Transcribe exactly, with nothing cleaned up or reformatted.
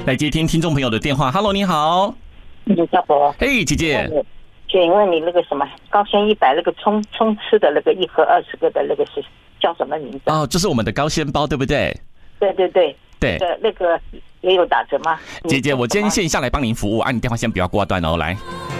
来接听听众朋友的电话。Hello， 你好， 刘家博， 嘿，姐姐， 请问你那个什么高纤一百那个冲冲吃的那个一盒二十个的那个是叫什么名字？ 哦，这是我们的高纤包，对不对？ 对对对对， 那个那个也有打折吗？ 姐姐，我今天线下来帮您服务，啊，你电话先不要挂断哦，来。